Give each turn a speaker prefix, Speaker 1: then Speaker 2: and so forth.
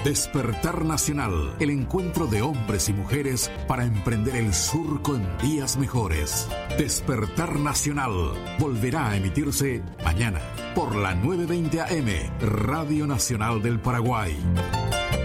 Speaker 1: Despertar Nacional, el encuentro de hombres y mujeres para emprender el surco en días mejores. Despertar Nacional volverá a emitirse mañana por la 9:20 AM, Radio Nacional del Paraguay.